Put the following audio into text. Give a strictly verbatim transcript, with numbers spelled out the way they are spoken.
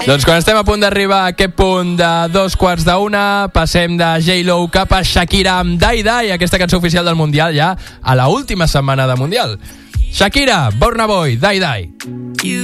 Doncs quan estem a punt d'arribar a aquest punt de dos quarts d'una, passem de J-Lo cap a Shakira amb Die Die, aquesta cançó oficial del Mundial ja a la última setmana de Mundial. Shakira, Burna Boy, Die Die.